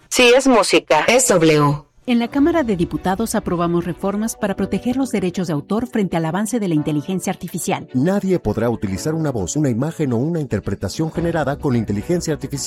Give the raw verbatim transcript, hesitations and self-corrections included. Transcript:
Sí, es música. Es W. En la Cámara de Diputados aprobamos reformas para proteger los derechos de autor frente al avance de la inteligencia artificial. Nadie podrá utilizar una voz, una imagen o una interpretación generada con inteligencia artificial